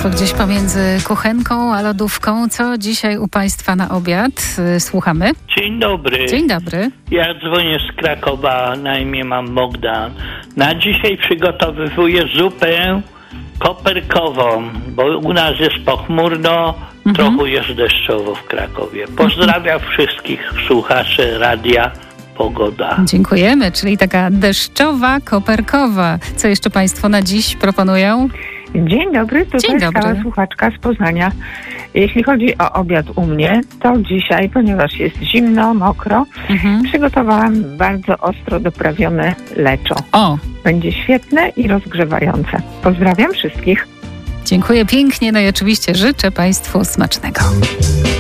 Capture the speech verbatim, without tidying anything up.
Państwo gdzieś pomiędzy kuchenką a lodówką. Co dzisiaj u Państwa na obiad? Słuchamy. Dzień dobry. Dzień dobry. Ja dzwonię z Krakowa, na imię mam Bogdan. Na dzisiaj przygotowywuję zupę koperkową, bo u nas jest pochmurno, mhm. trochę jest deszczowo w Krakowie. Pozdrawiam mhm. wszystkich słuchaczy radia Pogoda. Dziękujemy, czyli taka deszczowa, koperkowa. Co jeszcze Państwo na dziś proponują? Dzień dobry, tutaj Dzień dobry. stała słuchaczka z Poznania. Jeśli chodzi o obiad u mnie, to dzisiaj, ponieważ jest zimno, mokro, mhm. przygotowałam bardzo ostro doprawione leczo. O! Będzie świetne i rozgrzewające. Pozdrawiam wszystkich. Dziękuję pięknie, no i oczywiście życzę Państwu smacznego.